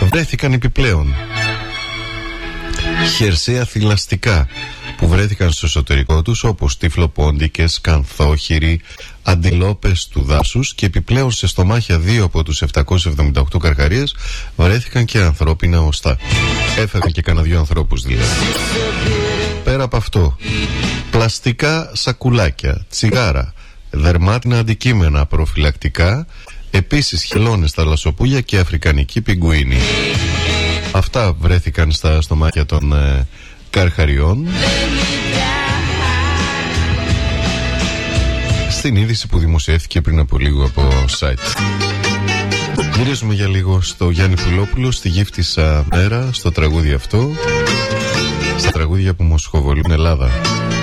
βρέθηκαν επιπλέον χερσαία θηλαστικά που βρέθηκαν στο εσωτερικό τους, όπως τυφλοπόντικες, κανθόχυροι, αντιλόπες του δάσους, και επιπλέον σε στομάχια 2 από τους 778 καρχαρίες βρέθηκαν και ανθρώπινα οστά. Έφεραν και κανένα 2 ανθρώπους δηλαδή. Πέρα από αυτό, πλαστικά σακουλάκια, τσιγάρα, δερμάτινα αντικείμενα προφυλακτικά, επίσης χελώνες, θαλασσοπούλια και αφρικανική πιγκουίνη. Αυτά βρέθηκαν στα στομάχια των καρχαριών. Στην είδηση που δημοσιεύθηκε πριν από λίγο από site. Γυρίζουμε για λίγο στο Γιάννη Πουλόπουλο, στη γύφτισσα μέρα, στο τραγούδι αυτό, στα τραγούδια που μοσχοβολούν Ελλάδα.